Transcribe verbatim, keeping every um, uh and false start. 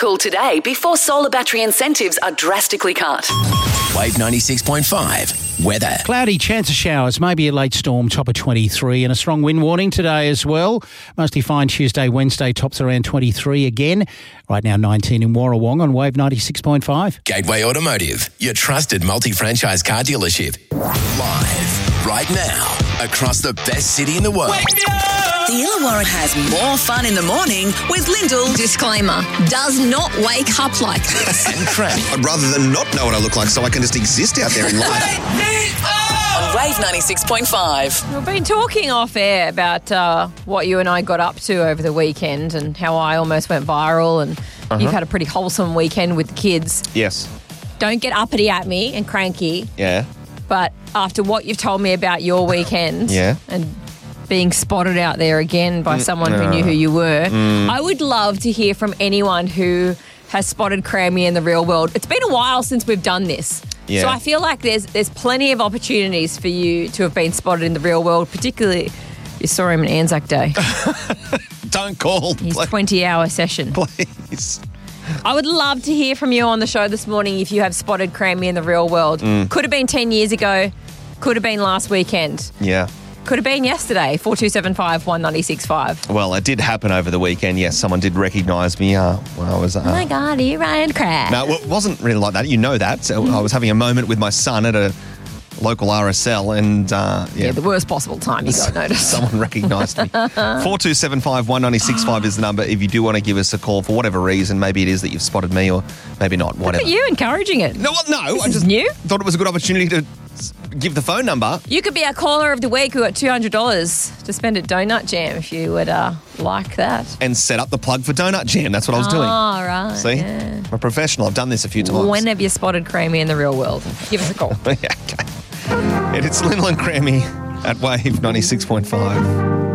Call today before solar battery incentives are drastically cut. Wave ninety-six point five. Weather. Cloudy, chance of showers, maybe a late storm, top of twenty-three, and a strong wind warning today as well. Mostly fine Tuesday, Wednesday, tops around twenty-three again. Right now nineteen in Warrawong on Wave ninety-six point five. Gateway Automotive, your trusted multi-franchise car dealership. Live right now across the best city in the world. The Illawarra has more fun in the morning with Lyndall. Disclaimer, does not wake up like this. And Cranny. I'd rather than not know what I look like so I can just exist out there in life. On Wave ninety-six point five. We've been talking off air about uh, what you and I got up to over the weekend and how I almost went viral, and uh-huh. you've had a pretty wholesome weekend with the kids. Yes. Don't get uppity at me and cranky. Yeah. But after what you've told me about your weekend yeah. and being spotted out there again by someone who knew who you were, mm. I would love to hear from anyone who has spotted Crammy in the real world. It's been a while since we've done this. Yeah. So I feel like there's there's plenty of opportunities for you to have been spotted in the real world, particularly you saw him on Anzac Day. Don't call. His please. twenty-hour session. Please. I would love to hear from you on the show this morning if you have spotted Crammy in the real world. Mm. Could have been ten years ago. Could have been last weekend. Yeah. Could have been yesterday. four two seven five, one nine six five. Well, it did happen over the weekend. Yes, someone did recognise me uh, when I was... Uh, Oh my God, are you Ryan Crash? No, it wasn't really like that. You know that. So I was having a moment with my son at a local R S L and... Uh, yeah. Yeah, the worst possible time you got noticed. Someone recognised me. four two seven five, one nine six five is the number if you do want to give us a call for whatever reason. Maybe it is that you've spotted me or maybe not, whatever. Look at you encouraging it. No, well, no. This I is just new. thought it was a good opportunity to give the phone number. You could be our caller of the week who got two hundred dollars to spend at Donut Jam if you would uh, like that. And set up the plug for Donut Jam. That's what I was doing. Oh, right. See? Yeah. I'm a professional. I've done this a few times. When have you spotted Crammy in the real world? Give us a call. yeah, okay. And it's Lyndall and Crammy at Wave ninety-six point five.